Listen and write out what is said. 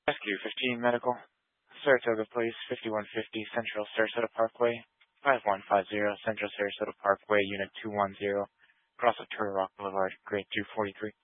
Rescue 15 Medical. Saratoga Place, 5150 Central Sarasota Parkway, 5150 Central Sarasota Parkway, Unit 210, across Turtle Rock Boulevard, Grade 243.